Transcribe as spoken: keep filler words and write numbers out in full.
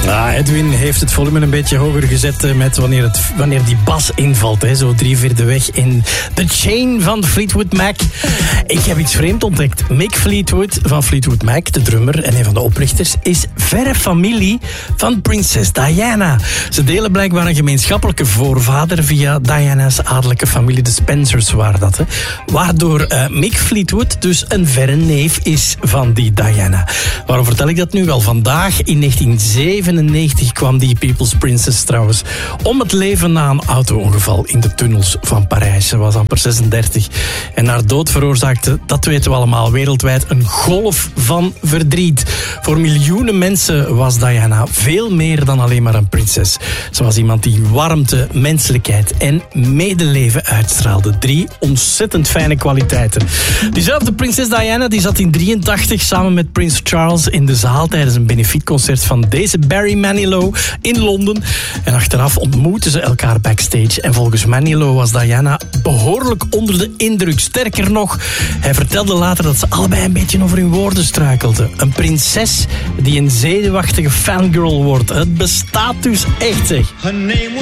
Ah, Edwin heeft het volume een beetje hoger gezet met wanneer, het, wanneer die bas invalt. Hè. Zo drie vierde weg in The Chain van Fleetwood Mac. Ik heb iets vreemd ontdekt. Mick Fleetwood van Fleetwood Mac, de drummer en een van de oprichters, is verre familie van prinses Diana. Ze delen blijkbaar een gemeenschappelijke voorvader via Diana's adellijke familie. De Spencers waren dat. Hè. Waardoor uh, Mick Fleetwood dus een verre neef is van die Diana. Waarom vertel ik dat nu? Wel, vandaag in negentien zevenennegentig kwam die People's Princess trouwens om het leven na een auto-ongeval in de tunnels van Parijs. Ze was amper zesendertig en haar dood veroorzaakte, dat weten we allemaal, wereldwijd een golf van verdriet. Voor miljoenen mensen was Diana veel meer dan alleen maar een prinses. Ze was iemand die warmte, menselijkheid en medeleven uitstraalde. Drie ontzettend fijne kwaliteiten. Diezelfde prinses Diana die zat in drieëntachtig samen met prins Charles in de zaal tijdens een benefietconcert van deze Barry Manilow in Londen. En achteraf ontmoetten ze elkaar backstage. En volgens Manilow was Diana behoorlijk onder de indruk. Sterker nog, hij vertelde later dat ze allebei een beetje over hun woorden struikelden. Een prinses die een zenuwachtige fangirl wordt. Het bestaat dus echt, zeg.